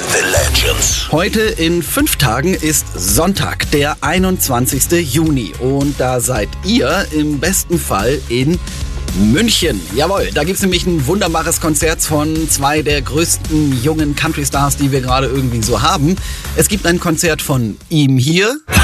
The Legends. Heute in 5 Tagen ist Sonntag, der 21. Juni. Und da seid ihr im besten Fall in München. Jawohl, da gibt's nämlich ein wunderbares Konzert von 2 der größten jungen Country-Stars, die wir gerade irgendwie so haben. Es gibt ein Konzert von ihm hier.